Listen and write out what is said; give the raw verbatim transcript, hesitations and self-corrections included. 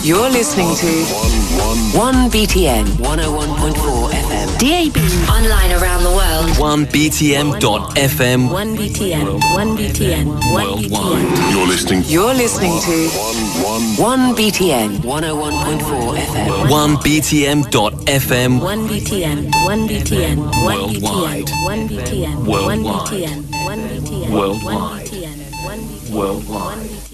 You're listening to one B T N one oh one point four F M. D A B. Online around the world. one B T M dot F M. one B T N. one B T N. one B T N. You're listening. You're listening to one B T N one oh one point four F M. one B T M dot F M. one B T N. one B T N. one B T N. one B T N. Worldwide. one B T N. one B T N. Worldwide. one B T N. Worldwide.